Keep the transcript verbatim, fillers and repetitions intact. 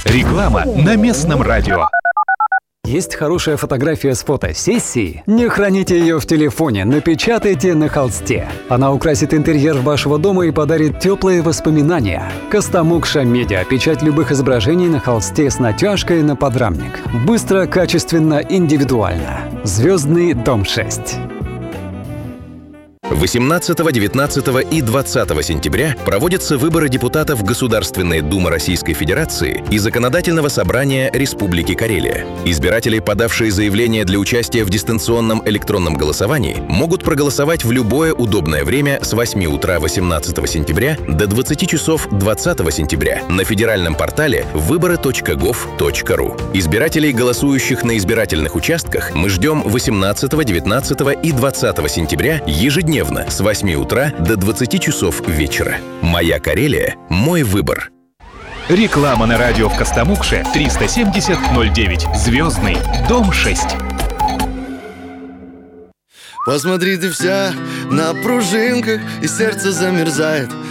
Реклама на местном радио. Есть хорошая фотография с фотосессии? Не храните ее в телефоне, напечатайте на холсте. Она украсит интерьер вашего дома и подарит теплые воспоминания. Костомукша Медиа. Печать любых изображений на холсте с натяжкой на подрамник. Быстро, качественно, индивидуально. Звездный дом шесть. восемнадцатого, девятнадцатого и двадцатого сентября проводятся выборы депутатов Государственной Думы Российской Федерации и Законодательного собрания Республики Карелия. Избиратели, подавшие заявление для участия в дистанционном электронном голосовании, могут проголосовать в любое удобное время с восьми утра восемнадцатого сентября до двадцати часов двадцатого сентября на федеральном портале выборы точка гов точка ру. Избирателей, голосующих на избирательных участках, мы ждем восемнадцатого, девятнадцатого и двадцатого сентября ежедневно с восьми утра до двадцати часов вечера. Моя Карелия – мой выбор. Реклама на радио в Костомукше триста семьдесят ноль девять. Звездный дом шесть. Посмотри, ты вся на пружинках, и сердце замерзает.